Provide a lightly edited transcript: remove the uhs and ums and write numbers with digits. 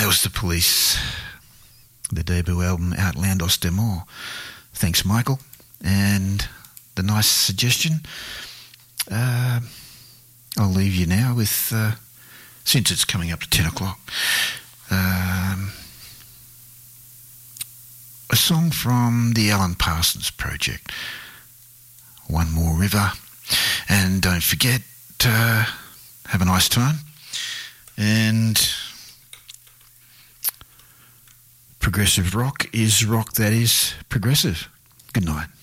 was The Police, the debut album Outlandos de More. Thanks, Michael. And the nice suggestion, I'll leave you now with, since it's coming up to 10 o'clock, a song from the Alan Parsons Project, One More River. And don't forget, have a nice time. And progressive rock is rock that is progressive. Good night.